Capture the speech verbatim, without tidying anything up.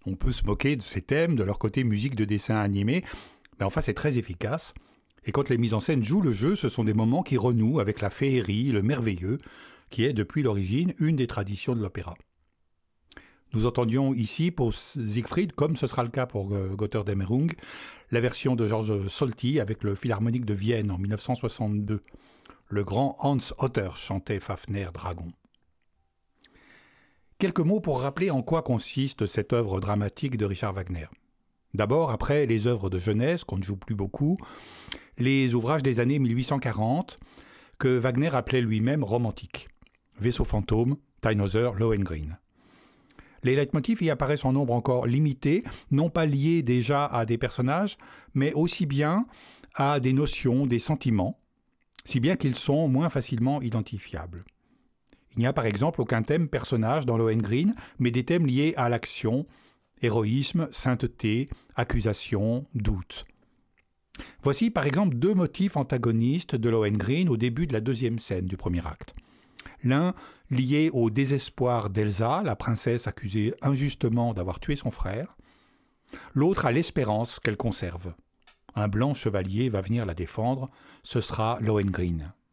On peut se moquer de ces thèmes, de leur côté musique de dessin animé, mais enfin c'est très efficace. Et quand les mises en scène jouent le jeu, ce sont des moments qui renouent avec la féerie, le merveilleux, qui est depuis l'origine une des traditions de l'opéra. Nous entendions ici pour Siegfried, comme ce sera le cas pour Götterdämmerung, la version de Georges Solti avec le Philharmonique de Vienne en mille neuf cent soixante-deux. Le grand Hans Otter chantait Fafner Dragon. Quelques mots pour rappeler en quoi consiste cette œuvre dramatique de Richard Wagner. D'abord, après les œuvres de jeunesse, qu'on ne joue plus beaucoup, les ouvrages des années mille huit cent quarante, que Wagner appelait lui-même romantiques. Vaisseau fantôme, Tannhäuser, Lohengrin. Les leitmotifs y apparaissent en nombre encore limité, non pas liés déjà à des personnages, mais aussi bien à des notions, des sentiments, si bien qu'ils sont moins facilement identifiables. Il n'y a par exemple aucun thème personnage dans Lohengrin, mais des thèmes liés à l'action, héroïsme, sainteté, accusation, doute. Voici par exemple deux motifs antagonistes de Lohengrin au début de la deuxième scène du premier acte. L'un lié au désespoir d'Elsa, la princesse accusée injustement d'avoir tué son frère, l'autre à l'espérance qu'elle conserve. Un blanc chevalier va venir la défendre, ce sera Lohengrin.